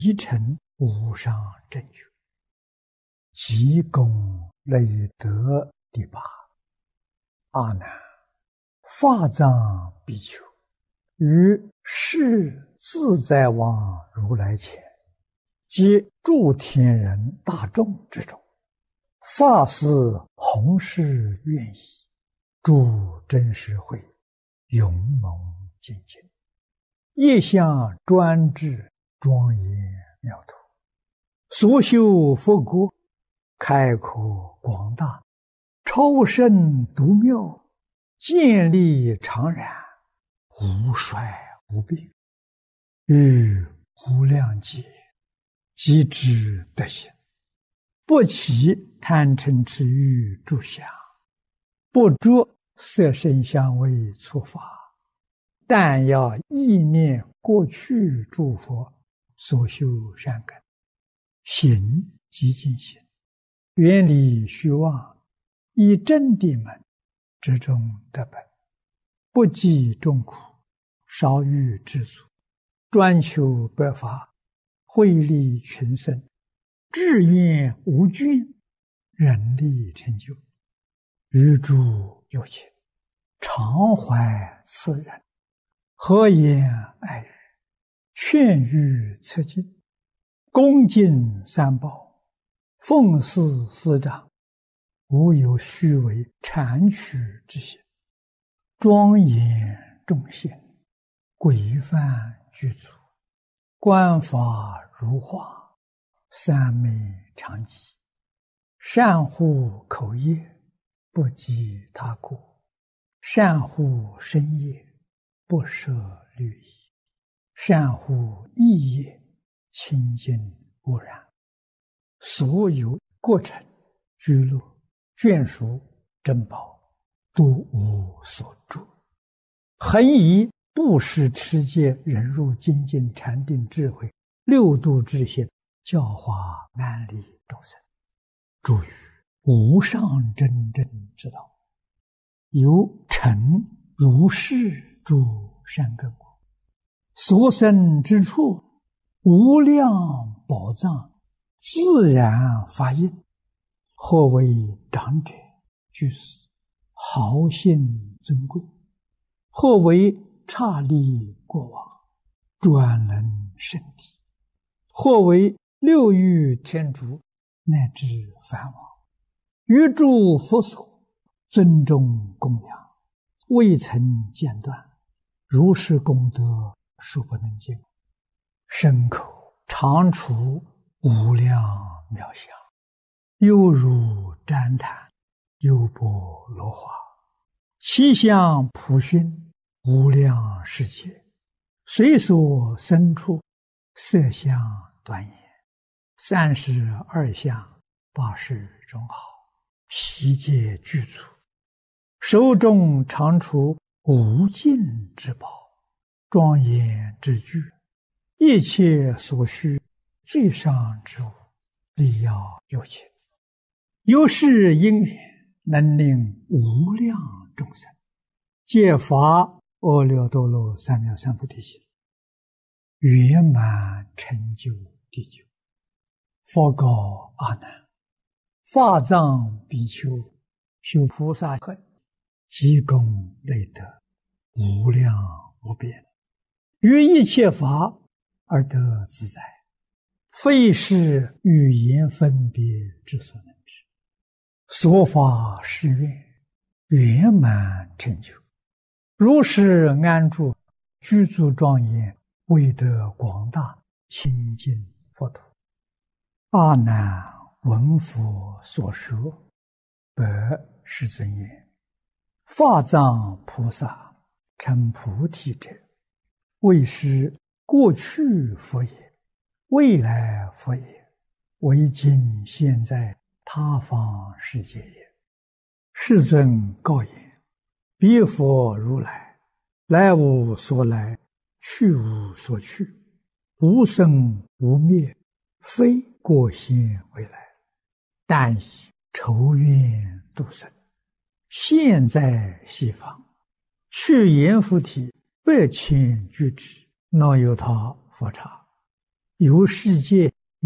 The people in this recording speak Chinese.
一成无上正觉，积功累德第八。阿难，法藏比丘于世自在王如来前，皆诸天人大众之中，发誓弘誓愿意，诸真实会勇猛精进，业相专制庄严妙土，所修佛国开阔广大，超胜独妙，建立常然，无衰无变，于无量劫即知德行，不起贪嗔痴欲诸相，不着色声香味触法，但要意念过去诸佛所修善根，行即净行，远离虚妄，以真谛门之中得本，不计众苦，少欲知足，专求百法，惠利群生，志愿无倦，人力成就，于诸有情常怀慈仁，和颜爱语，劝喻策进，恭敬三宝，奉事师长，无有虚伪谄曲之行，庄严众贤，规范具足，观法如画，三昧常寂，善护口业，不积他过，善护身业，不舍律仪，善护意业，清净无染，所有过程居乐眷属珍宝，都无所著，恒以布施持戒忍辱精进禅定智慧六度之心，教化安利众生，诸于无上真正之道，有成如是诸善根果，所生之处无量宝藏，自然发应，或为长者居士，豪信尊贵，或为刹利国王，专能圣体，或为六欲天竺，乃至梵王，于诸佛所尊重供养，未曾间断，如是功德数不能尽，身口常处无量妙相，犹如旃檀，优波罗花，其相普熏，无量世界，随所生处，色相端严，32相80种好，悉皆具足，手中常处无尽之宝，庄严之具，一切所需最上之物，力要有情，有是因缘，能令无量众生皆发阿耨多罗三藐三菩提心，圆满成就地久。佛告阿难，法藏比丘修菩萨恨，积功累德，无量无边，于一切法而得自在，非是语言分别之所能知，所发誓愿，圆满成就，如是安住，居住庄严，为得广大清净佛土。阿难闻佛所说，白世尊言：法藏菩萨成菩提者，为是过去佛也，未来佛也，为今现在他方世界也。世尊告言：彼佛如来，来无所来，去无所去，无生无灭，非过现未来，但以仇怨度生，现在西方，去阎浮提8千俱胝，若有他佛刹， 由世界